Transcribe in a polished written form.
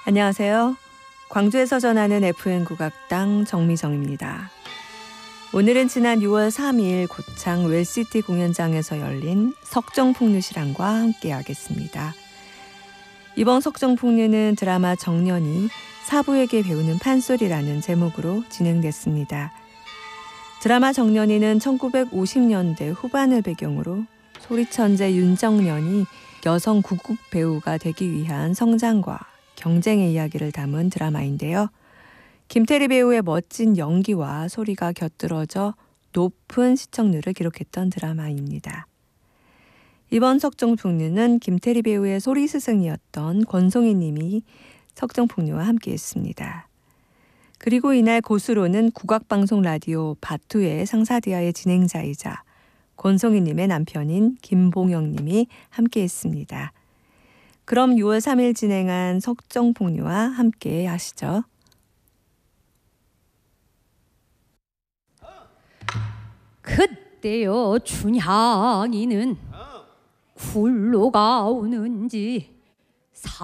안녕하세요. 광주에서 전하는 FM 국악당 정미정입니다. 오늘은 지난 6월 3일 고창 웰시티 공연장에서 열린 석정풍류시랑과 함께하겠습니다. 이번 석정풍류는 드라마 정년이 사부에게 배우는 판소리라는 제목으로 진행됐습니다. 드라마 정년이는 1950년대 후반을 배경으로 소리천재 윤정년이 여성 국극 배우가 되기 위한 성장과 경쟁의 이야기를 담은 드라마인데요. 김태리 배우의 멋진 연기와 소리가 곁들어져 높은 시청률을 기록했던 드라마입니다. 이번 석정풍류는 김태리 배우의 소리 스승이었던 권송희 님이 석정풍류와 함께했습니다. 그리고 이날 고수로는 국악방송 라디오 바투의 상사디아의 진행자이자 권송희 님의 남편인 김봉영 님이 함께했습니다. 그럼 6월 3일 진행한 석정풍류와 함께 하시죠. 그때여 춘향이는 굴러가 오는지